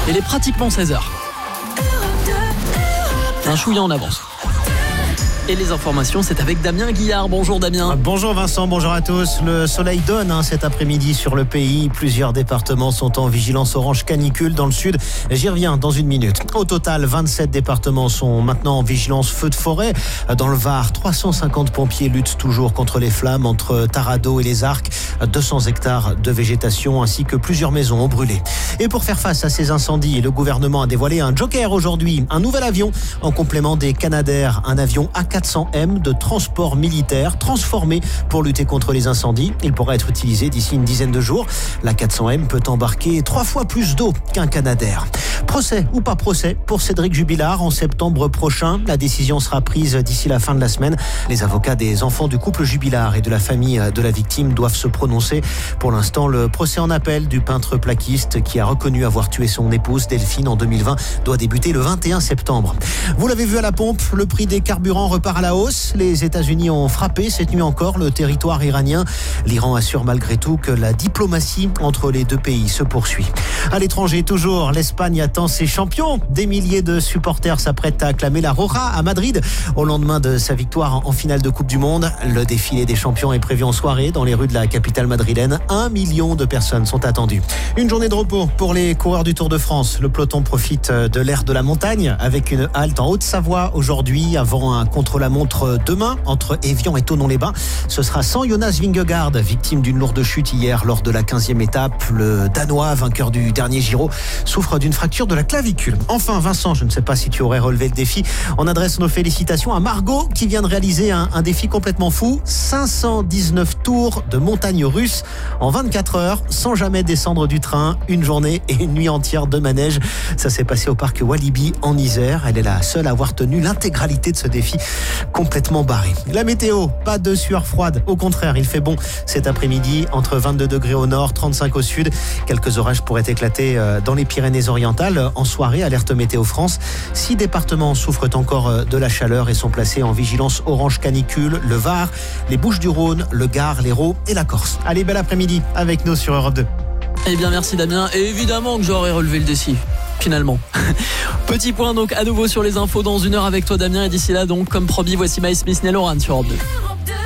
Il est pratiquement 16h. Un chouïa en avance. Et les informations, c'est avec Damien Guillard. Bonjour Damien. Bonjour Vincent, bonjour à tous. Le soleil donne cet après-midi sur le pays. Plusieurs départements sont en vigilance orange canicule dans le sud. J'y reviens dans une minute. Au total, 27 départements sont maintenant en vigilance feu de forêt. Dans le Var, 350 pompiers luttent toujours contre les flammes entre Taradot et les Arcs. 200 hectares de végétation ainsi que plusieurs maisons ont brûlé. Et pour faire face à ces incendies, le gouvernement a dévoilé un joker aujourd'hui. Un nouvel avion en complément des Canadair. Un avion A400M de transport militaire transformé pour lutter contre les incendies. Il pourra être utilisé d'ici une dizaine de jours. La 400M peut embarquer 3 fois plus d'eau qu'un Canadair. Procès ou pas procès pour Cédric Jubilard en septembre prochain. La décision sera prise d'ici la fin de la semaine. Les avocats des enfants du couple Jubilard et de la famille de la victime doivent se prononcer. Pour l'instant, le procès en appel du peintre plaquiste qui a reconnu avoir tué son épouse Delphine en 2020 doit débuter le 21 septembre. Vous l'avez vu à la pompe, le prix des carburants repart à la hausse. Les États-Unis ont frappé cette nuit encore le territoire iranien. L'Iran assure malgré tout que la diplomatie entre les deux pays se poursuit. À l'étranger, toujours, l'Espagne attend ses champions. Des milliers de supporters s'apprêtent à acclamer la Roja à Madrid au lendemain de sa victoire en finale de Coupe du Monde. Le défilé des champions est prévu en soirée dans les rues de la capitale madrilène. 1 million de personnes sont attendues. Une journée de repos pour les coureurs du Tour de France. Le peloton profite de l'air de la montagne avec une halte en Haute-Savoie aujourd'hui avant un contre-la-montre demain entre Évian et Thonon-les-Bains. Ce sera sans Jonas Vingegaard, victime d'une lourde chute hier lors de la 15e étape. Le Danois, vainqueur du dernier Giro, souffre d'une fracture de la clavicule. Enfin, Vincent, je ne sais pas si tu aurais relevé le défi. On adresse nos félicitations à Margot qui vient de réaliser un défi complètement fou. 519 tours de montagne russe en 24 heures sans jamais descendre du train. Une journée et une nuit entière de manège. Ça s'est passé au parc Walibi en Isère. Elle est la seule à avoir tenu l'intégralité de ce défi complètement barré. La météo, pas de sueur froide. Au contraire, il fait bon cet après-midi entre 22 degrés au nord, 35 au sud. Quelques orages pourraient éclater dans les Pyrénées-Orientales. En soirée, alerte météo France. 6 départements souffrent encore de la chaleur et sont placés en vigilance orange canicule. Le Var, les Bouches-du-Rhône, le Gard, l'Hérault et la Corse. Allez, bel après-midi avec nous sur Europe 2. Eh bien merci Damien, et évidemment que j'aurais relevé le défi. Finalement. Petit point donc à nouveau sur les infos dans une heure avec toi Damien, et d'ici là donc comme promis voici My Smith Neil Horan sur Europe 2.